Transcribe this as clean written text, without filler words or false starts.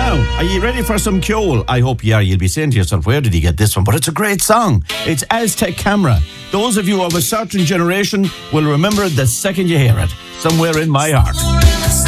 Now, are you ready for some Kjol? I hope you are. You'll be saying to yourself, where did he get this one? But it's a great song. It's Aztec Camera. Those of you of a certain generation will remember it the second you hear it. Somewhere in my heart.